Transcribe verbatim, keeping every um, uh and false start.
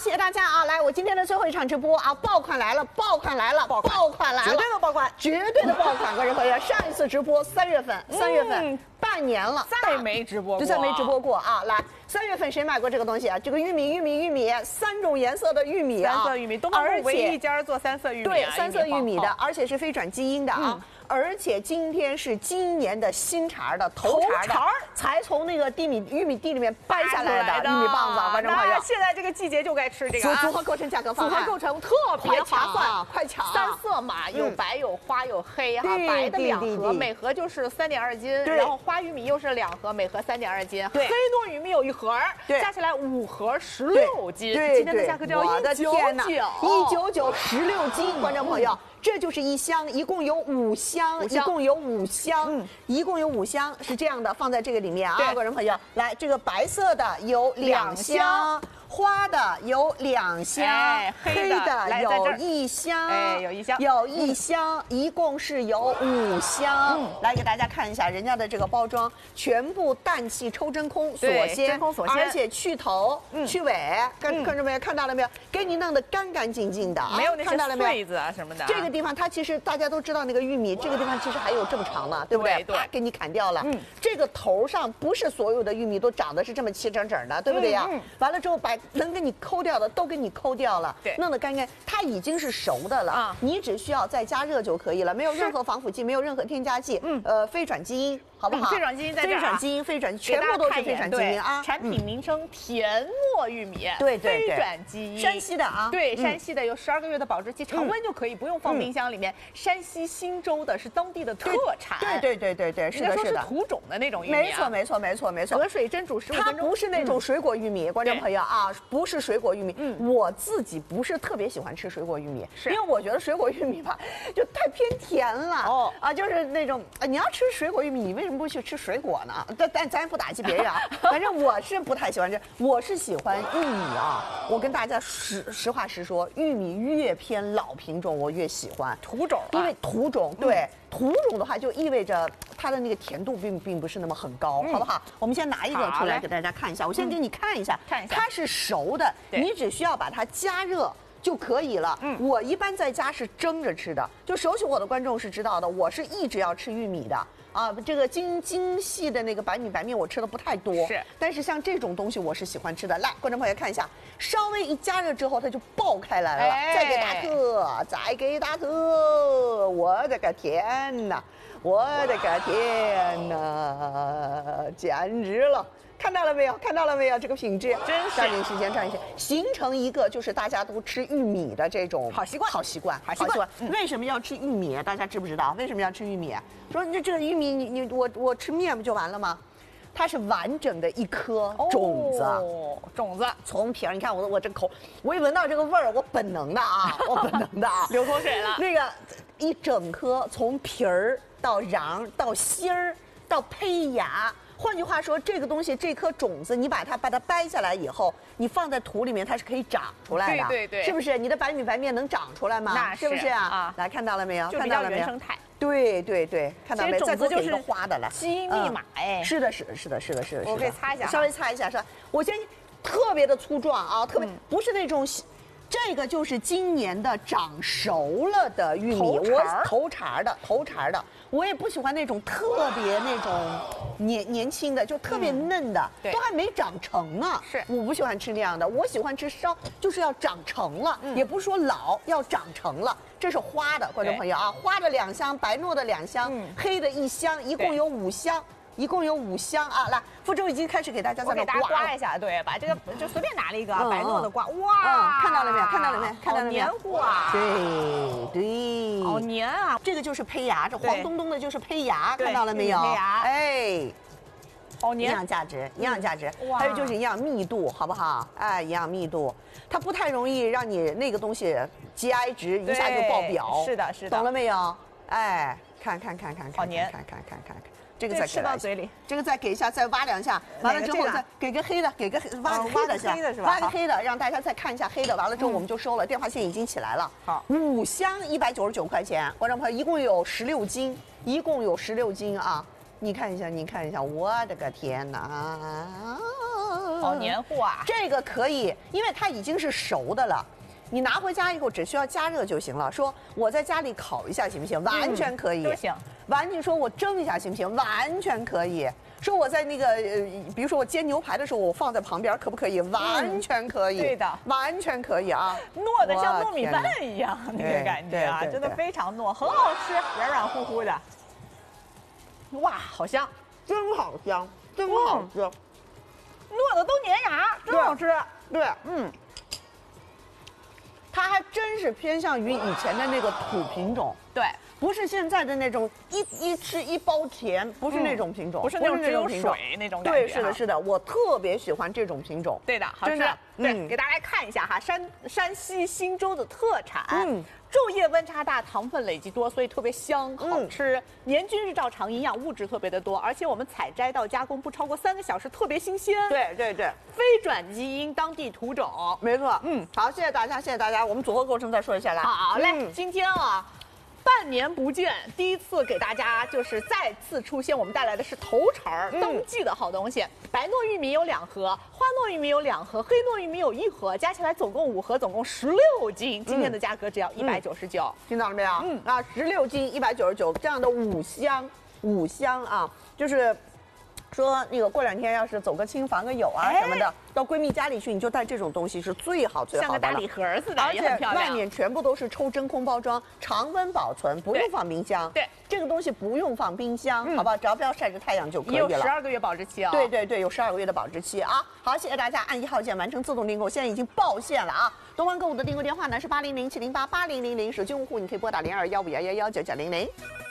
谢谢大家啊！来，我今天的最后一场直播啊，爆款来了，爆款来了，爆款来了， 绝对的爆款， 绝对的爆款！观众朋友，上一次直播三月份，三月份。嗯 半年了， 再没直播过， 就再没直播过啊！来，三月份谁买过这个东西啊？这个玉米，玉米，玉米，三种颜色的玉米啊， 三色玉米，东方木唯一一家做三色玉米， 对，三色玉米的，而且是非转基因的啊。 嗯而且今天是今年的新茬的头茬的，才从那个地米玉米地里面掰下来的玉米棒子，观众朋友。 现在这个季节就该吃这个。 组合构成价格方案，组合构成特别划算， 快抢！ 三色嘛，有白有花有黑哈，白的两盒，每盒就是三点二斤，然后花玉米又是两盒，每盒三点二斤，黑糯玉米有一盒，加起来五盒十六斤。今天的价格就要一九九， 一九九十六斤，观众朋友。 这就是一箱，一共有五箱，一共有五箱，嗯、一共有五箱，是这样的，放在这个里面啊，观众朋友，来，这个白色的有两箱。 花的有两箱， 哎、 黑的有一箱， 哎，有一箱， 有一箱，嗯、一共是有五箱。嗯、来给大家看一下人家的这个包装，全部氮气抽真空锁鲜， 真空锁鲜， 而且去头、嗯、去尾，看看到没有？看到了没有？给你弄得干干净净的， 没有那些碎子啊什么的。 这个地方它其实大家都知道那个玉米，这个地方其实还有这么长呢，对不对？ 对， 给你砍掉了。嗯，这个头上不是所有的玉米都长得是这么齐整整的，对不对呀？嗯，完了之后把 能给你抠掉的都给你抠掉了， 对， 弄得干干，它已经是熟的了啊，你只需要再加热就可以了，没有任何防腐剂，没有任何添加剂，嗯，呃，非转基因，好不好？ 非转基因在这儿， 非转基因，非转，全部都是非转基因啊。 产品名称甜糯玉米， 对对对， 非转基因， 山西的啊， 对，山西的有十二个月的保质期，常温就可以，不用放冰箱里面。山西忻州的是当地的特产， 对对对对对，是的，是的， 土种的那种玉米， 没错没错没错没错， 隔水蒸煮十五分钟， 它不是那种水果玉米，观众朋友啊，不是水果玉米，嗯。 我自己不是特别喜欢吃水果玉米，因为我觉得水果玉米吧，就太偏甜了。哦啊，就是那种，你要吃水果玉米，你为什么不去吃水果呢？但但咱也不打击别人啊，反正我是不太喜欢吃。我是喜欢玉米啊，我跟大家实实话实说，玉米越偏老品种我越喜欢土种， 因为土种对。 土种的话，就意味着它的那个甜度并并不是那么很高，嗯、好不好？我们先拿一个出来给大家看一下。我先给你看一下， 看一下， 它是熟的，你只需要把它加热就可以了。嗯，我一般在家是蒸着吃的，就熟悉我的观众是知道的，我是一直要吃玉米的。 啊，这个精精细的那个白米白面我吃的不太多， 是， 但是像这种东西我是喜欢吃的。来，观众朋友看一下，稍微一加热之后它就爆开来了。哎、再给大特，再给大特，我的个天哪，我的个天哪，简直了！ 看到了没有？看到了没有？这个品质， 真是抓紧时间，抓紧时间，形成一个就是大家都吃玉米的这种好习惯， 好习惯， 好习惯。 嗯、为什么要吃玉米？大家知不知道？为什么要吃玉米？说这这个玉米，你你我我吃面不就完了吗？它是完整的一颗种子， 哦、种子从皮儿。你看我我这口，我一闻到这个味儿，我本能的啊，我本能的啊， 流口水了。 那个一整颗从皮儿到瓤到芯儿到胚芽。 换句话说，这个东西，这颗种子，你把它把它掰下来以后，你放在土里面，它是可以长出来的， 对对对， 是不是？你的白米白面能长出来吗？ 那是不是啊？ 啊， 来看到了没有？ 看到了没有？原生态。 对对对，看到没？ 种子就是花的了， 基因密码哎。 是的，是的，是的，是的，是的。 我可以擦一下， 稍微擦一下是吧？我先特别的粗壮啊，特别不是那种。 这个就是今年的长熟了的玉米，我头茬的头茬的，我也不喜欢那种特别那种年年轻的，就特别嫩的， 嗯、 都还没长成呢。 是， 我不喜欢吃那样的，我喜欢吃稍就是要长成了，嗯、也不是说老，要长成了。这是花的，观众朋友啊，花的两箱，白糯的两箱，嗯、黑的一箱，一共有五箱。 一共有五箱啊！来，福州已经开始给大家在那刮，刮一下，对，把这个就随便拿了一个白糯的刮，哇， 看到了没有？看到了没有？看到了没有？ 黏糊啊！ 对对， 好黏啊！ 这个就是胚芽，这黄咚咚的就是胚芽，看到了没有？ 胚芽， 哎， 好黏。 营养价值，营养价值，还有就是营养密度，好不好？哎，营养密度，它不太容易让你那个东西 G I 值一下就爆表。 是的，是的， 懂了没有？哎，看看看看看， 好黏， 看看看看看。 这个再吃到嘴里， 这个再给一下，再挖两下，完了之后再给个黑的，给个挖个黑的下，挖个黑的，让大家再看一下黑的。完了之后我们就收了，电话线已经起来了。 好， 五箱一百九十九块钱，观众朋友，一共有十六斤，一共有十六斤啊！你看一下，你看一下，我的个天哪！ 好黏糊啊！ 这个可以，因为它已经是熟的了。你拿回家以后只需要加热就行了。说我在家里烤一下行不行？完全可以， 都行。 完全说我蒸一下行不行？完全可以。说我在那个呃，比如说我煎牛排的时候，我放在旁边可不可以？完全可以。 对的， 完全可以啊， 糯的像糯米饭一样那个感觉啊，真的非常糯，很好吃，软软乎乎的。哇，好香， 真好香，真好吃， 糯的都粘牙，真好吃。 对，嗯。它还真是偏向于以前的那个土品种， 对， 不是现在的那种一一吃一包甜，不是那种品种， 不是那种只有水那种感觉。 对，是的，是的，我特别喜欢这种品种。 对的，好吃。对，给大家来看一下哈，山山西忻州的特产。嗯。昼夜温差大，糖分累积多，所以特别香，好吃。年均日照长，营养物质特别的多，而且我们采摘到加工不超过三个小时，特别新鲜。 对对对， 非转基因，当地土种， 没错。嗯，好，谢谢大家，谢谢大家。我们组合过程再说一下来。 好嘞，今天啊。半年不见，第一次给大家就是再次出现，我们带来的是头茬儿，当季的好东西。白糯玉米有两盒，花糯玉米有两盒，黑糯玉米有一盒，加起来总共五盒，总共十六斤。今天的价格只要一百九十九， 听到了没有？嗯啊，十六斤一百九十九，这样的五香五香啊，就是。说那个过两天要是走个亲访个友啊什么的，到闺蜜家里去，你就带这种东西是最好最好的， 像个大礼盒似的， 而且外面全部都是抽真空包装，常温保存，不用放冰箱。 对， 这个东西不用放冰箱，好不好？只要不要晒着太阳就可以了。 有十二个月保质期啊。 对对对，有十二个月的保质期啊。好，谢谢大家，按一号键完成自动订购，现在已经爆线了啊！东方购物的订购电话呢是八零零七零八八零零零，手机用户你可以拨打零二幺五幺幺幺九九零零。